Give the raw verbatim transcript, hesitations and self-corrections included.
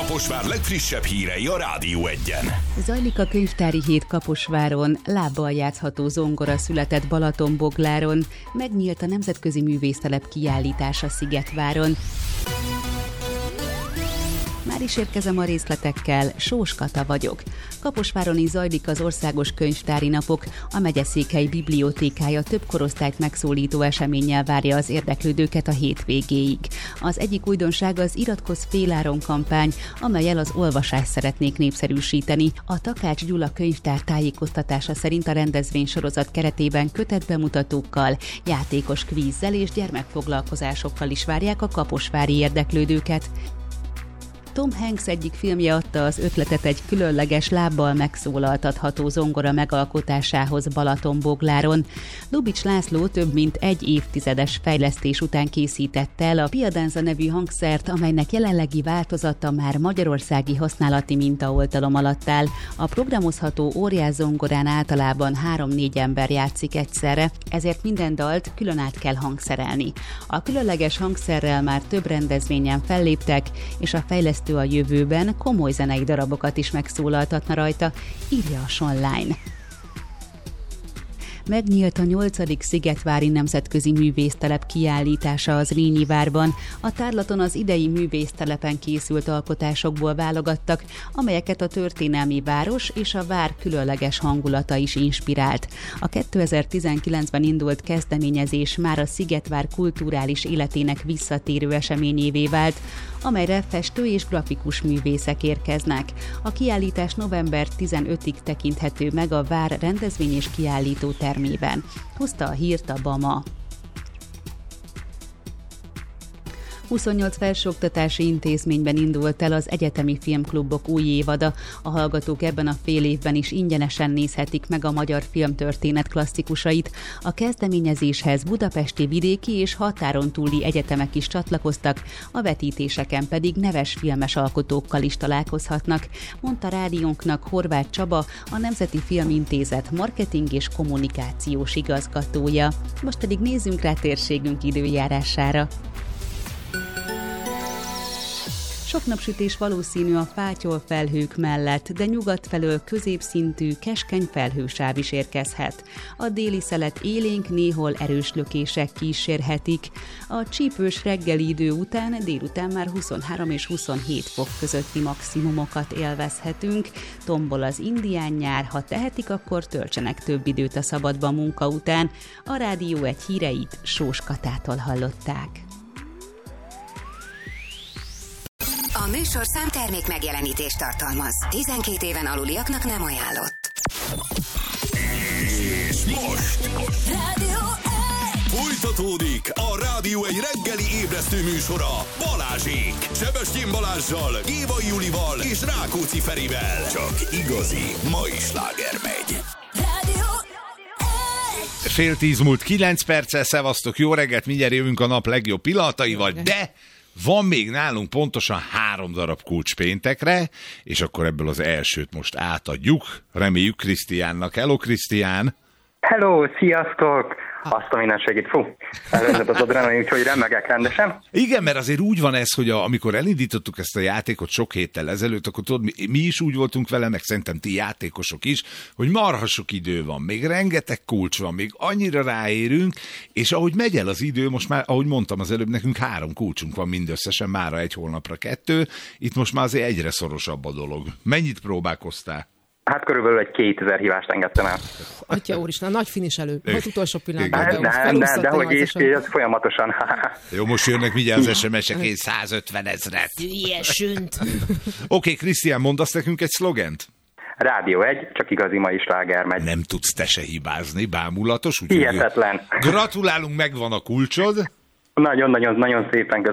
Kaposvár legfrissebb hírei a Rádió egyen. Zajlik a könyvtári hét Kaposváron, lábbal játszható zongora született Balatonbogláron, megnyílt a Nemzetközi Művésztelep kiállítása Szigetváron. Már is érkezem a részletekkel, Sós Kata vagyok. Kaposváron is zajlik az Országos Könyvtári Napok, a megyeszékhely bibliótékája több korosztályt megszólító eseménnyel várja az érdeklődőket a hétvégéig. Az egyik újdonság az Iratkozz féláron kampány, amellyel az olvasást szeretnék népszerűsíteni. A Takács Gyula könyvtár tájékoztatása szerint a rendezvénysorozat keretében kötetbemutatókkal, játékos kvízzel és gyermekfoglalkozásokkal is várják a kaposvári érdeklődőket. Tom Hanks egyik filmje adta az ötletet egy különleges lábbal megszólaltatható zongora megalkotásához Balatonbogláron. Lubics László több mint egy évtizedes fejlesztés után készítette el a Piadenza nevű hangszert, amelynek jelenlegi változata már magyarországi használati mintaoltalom alatt áll. A programozható óriás zongorán általában három-négy ember játszik egyszerre, ezért minden dalt külön át kell hangszerelni. A különleges hangszerrel már több rendezvényen felléptek, és a fejlesztés a jövőben komoly zenei darabokat is megszólaltatna rajta, írja a Sonline. Megnyílt a nyolcadik Szigetvári Nemzetközi Művésztelep kiállítása az Rényi várban. A tárlaton az idei művésztelepen készült alkotásokból válogattak, amelyeket a történelmi város és a vár különleges hangulata is inspirált. A kétezer-tizenkilencben indult kezdeményezés már a Szigetvár kulturális életének visszatérő eseményévé vált, amelyre festő és grafikus művészek érkeznek. A kiállítás november tizenötödikéig tekinthető meg a vár rendezvény és kiállító termében. Hozta a hírt a Bama. huszonnyolc felsőoktatási intézményben indult el az Egyetemi Filmklubok új évada. A hallgatók ebben a fél évben is ingyenesen nézhetik meg a magyar filmtörténet klasszikusait. A kezdeményezéshez budapesti, vidéki és határon túli egyetemek is csatlakoztak, a vetítéseken pedig neves filmes alkotókkal is találkozhatnak, mondta rádiónknak Horváth Csaba, a Nemzeti Filmintézet marketing és kommunikációs igazgatója. Most pedig nézzünk rá térségünk időjárására. Sok napsütés valószínű a fátyol felhők mellett, de nyugat felől középszintű, keskeny felhősáv is érkezhet. A déli szelet élénk, néhol erős lökések kísérhetik. A csípős reggeli idő után délután már huszonhárom és huszonhét fok közötti maximumokat élvezhetünk. Tombol az indián nyár, ha tehetik, akkor töltsenek több időt a szabadban munka után. A Rádió egy híreit Sós Katától hallották. A műsorszám termék megjelenítést tartalmaz. tizenkét éven aluliaknak nem ajánlott. És most Rádió egy! folytatódik a Rádió egy reggeli ébresztő műsora Balázsék. Sebestyén Balázssal, Gévai Julival és Rákóczi Ferivel. Csak igazi mai sláger megy. Rádió egy! Fél tíz múlt kilenc perccel, szevasztok, jó reggelt, mindjárt jövünk a nap legjobb pillanataival, de van még nálunk pontosan három darab kulcs péntekre, és akkor ebből az elsőt most átadjuk. Reméljük Krisztiánnak. Hello, Krisztián! Hello, sziasztok! Azt a minden segít. Fú, előzött az adrenalin, úgyhogy remegek rendesen. Igen, mert azért úgy van ez, hogy a, amikor elindítottuk ezt a játékot sok héttel ezelőtt, akkor tudod, mi, mi is úgy voltunk vele, meg szerintem ti játékosok is, hogy marha sok idő van, még rengeteg kulcs van, még annyira ráérünk, és ahogy megy el az idő, most már, ahogy mondtam az előbb, nekünk három kulcsunk van mindösszesen, mára egy hónapra kettő, itt most már azért egyre szorosabb a dolog. Mennyit próbálkoztál? Hát körülbelül egy kétezer hívást engedtem el. Atya úristen, nagy finiselő. Vagy utolsó pillanatban. Nem, nem, nem, de hogy is ki, ez folyamatosan. Jó, most jönnek mindjárt az es em es-ek, én százötven ezret. Ilyesünt. Oké, Krisztián, mondasz nekünk egy szlogent? Rádió egy, csak igazi mai sláger megy. Nem tudsz te se hibázni, bámulatos. Hihetetlen. Gratulálunk, megvan a kulcsod. Nagyon-nagyon-nagyon szépen